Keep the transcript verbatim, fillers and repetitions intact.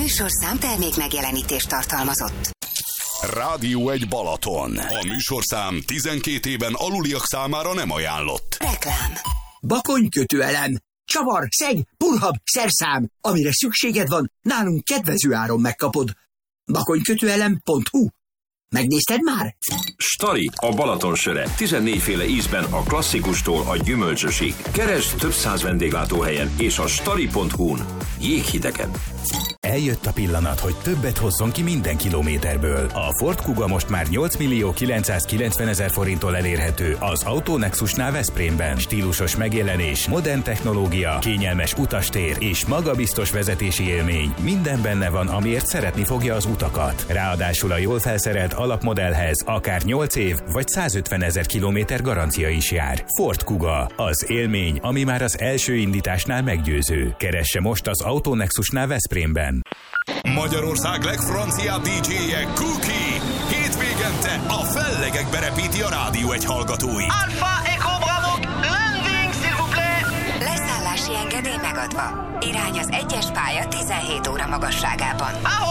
műsorszám termék megjelenítést tartalmazott. Rádió egy Balaton. A műsorszám tizenkét éven aluliak számára nem ajánlott. Reklám. Bakonykötőelem, csavar, szeg, pulhab, szerszám. Amire szükséged van, nálunk kedvező áron megkapod. bakonykötőelem pont hu. Megnézted már? Stari, a Balaton söre. tizennégyféle ízben a klasszikustól a gyümölcsösig. Keresd több száz vendéglátóhelyen és a stari pont hu-n. Jéghidegen. Eljött a pillanat, hogy többet hozzon ki minden kilométerből. A Ford Kuga most már nyolc millió kilencszázkilencvenezer forinttól elérhető az Autonexusnál Veszprémben. Stílusos megjelenés, modern technológia, kényelmes utastér és magabiztos vezetési élmény. Minden benne van, amiért szeretni fogja az utakat. Ráadásul a jól felszerelt alapmodellhez akár nyolc év vagy százötvenezer kilométer garancia is jár. Ford Kuga, az élmény, ami már az első indításnál meggyőző. Keresse most az Autonexusnál Veszprémben. Magyarország legfranciább dé dzséje Cookie. Hétvégente a fellegekbe repíti a Rádió egy hallgatói. Alpha Echo Bravo, landing, s'il vous plaît! Leszállási engedély megadva. Irány az egyes pálya tizenhét óra magasságában.